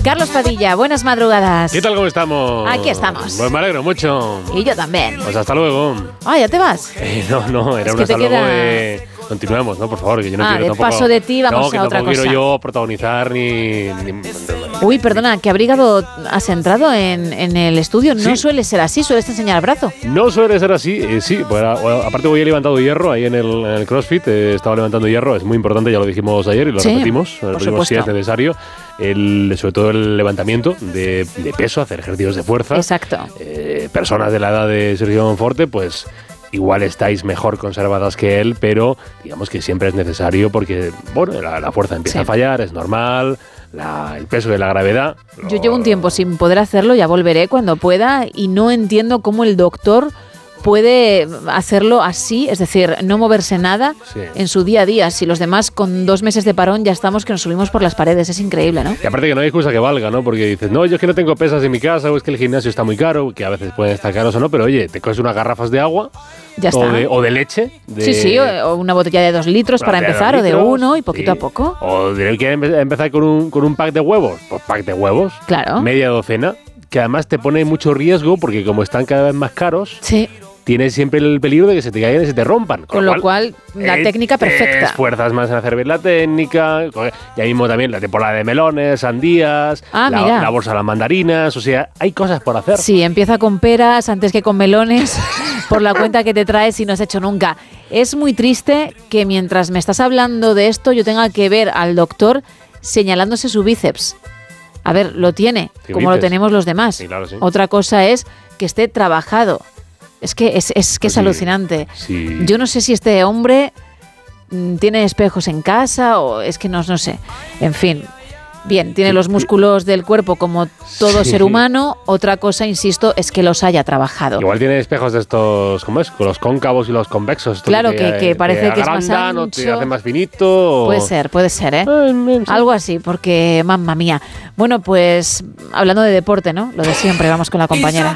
Carlos Padilla, buenas madrugadas. ¿Qué tal, cómo estamos? Aquí estamos. Pues me alegro mucho. Y yo también. Pues hasta luego. Ah, ¿ya te vas? No, era Es un que te hasta luego queda... de... Continuamos, ¿no? Por favor, que yo no quiero de tampoco... paso de ti vamos a otra No, que cosa. quiero yo protagonizar ni... Uy, perdona, ¿qué abrigado has entrado en el estudio? No ¿Sí? Suele ser así, sueles enseñar el brazo. No suele ser así, sí. Pues, aparte hoy he levantado hierro ahí en el CrossFit, estaba levantando hierro, es muy importante, ya lo dijimos ayer y lo repetimos si es necesario. Sobre todo el levantamiento de peso, hacer ejercicios de fuerza. Exacto. Personas de la edad de Sergio Monforte, pues... igual estáis mejor conservadas que él, pero digamos que siempre es necesario porque, bueno, la fuerza empieza a fallar, es normal, el peso de la gravedad. Yo llevo un tiempo sin poder hacerlo, ya volveré cuando pueda y no entiendo cómo el doctor puede hacerlo así, es decir, no moverse nada en su día a día. Si los demás con 2 meses de parón ya estamos que nos subimos por las paredes, es increíble, ¿no? Y aparte que no hay excusa que valga, ¿no? Porque dices, no, yo es que no tengo pesas en mi casa, o es que el gimnasio está muy caro, que a veces pueden estar caros o no, pero oye, te coges unas garrafas de agua ya está. O de leche. Sí, o una botella de 2 litros para empezar, o de 1 y poquito a poco. O ¿quieres empezar con un pack de huevos? Pues pack de huevos, claro. Media docena, que además te pone mucho riesgo porque como están cada vez más caros... Sí. Tienes siempre el peligro de que se te caigan y se te rompan. Con lo cual, la técnica perfecta. Te esfuerzas más en hacer bien la técnica. Ya mismo también la temporada de melones, sandías, la bolsa de las mandarinas. O sea, hay cosas por hacer. Sí, empieza con peras antes que con melones por la cuenta que te traes y no has hecho nunca. Es muy triste que mientras me estás hablando de esto yo tenga que ver al doctor señalándose su bíceps. A ver, lo tiene, como lo tenemos los demás. Sí, claro, sí. Otra cosa es que esté trabajado. Es que es alucinante. Sí. Yo no sé si este hombre tiene espejos en casa o es que no sé. En fin, bien, tiene los músculos del cuerpo como todo ser humano. Otra cosa, insisto, es que los haya trabajado. Igual tiene espejos de estos, ¿cómo es? Con los cóncavos y los convexos. Claro, que parece que es más ancho. O te hace más finito. Puede ser, ¿eh? Algo así, porque, mamma mía. Bueno, pues, hablando de deporte, ¿no? Lo de siempre, vamos con la compañera.